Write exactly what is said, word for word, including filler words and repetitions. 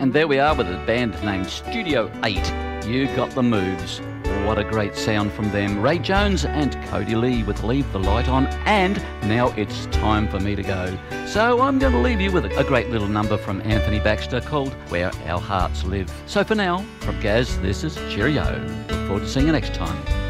And there we are with a band named Studio eight. You Got the Moves. What a great sound from them. Ray Jones and Cody Lee with Leave the Light On, and Now It's Time for Me to Go. So I'm going to leave you with a great little number from Anthony Baxter called Where Our Hearts Live. So for now, from Gaz, this is cheerio. Look forward to seeing you next time.